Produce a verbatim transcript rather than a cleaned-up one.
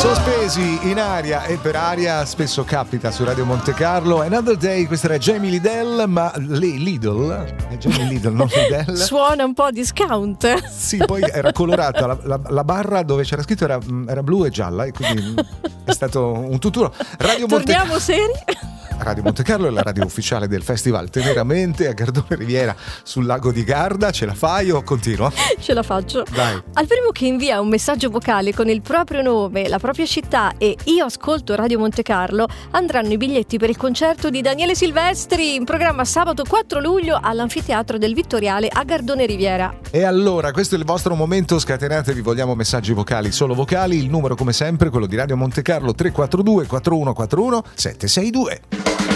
Sospesi in aria e per aria, spesso capita su Radio Monte Carlo. Another Day, questa era Jamie Lidl, ma lei Lidl, è Jamie Lidl, non Lidl. Suona un po' discount. Sì, poi era colorata, la, la, la barra dove c'era scritto era, era blu e gialla, e quindi è stato un tutt'uno. Radio Monte Torniamo seri? Radio Monte Carlo è la radio ufficiale del festival Teneramente a Gardone Riviera sul lago di Garda. Ce la fai o continuo? Ce la faccio. Dai. Al primo che invia un messaggio vocale con il proprio nome, la propria città e io ascolto Radio Monte Carlo, andranno i biglietti per il concerto di Daniele Silvestri in programma sabato quattro luglio all'Anfiteatro del Vittoriale a Gardone Riviera. E allora, questo è il vostro momento, scatenatevi, vogliamo messaggi vocali, solo vocali. Il numero come sempre, quello di Radio Monte Carlo, tre quattro due quattro uno quattro uno sette sei due.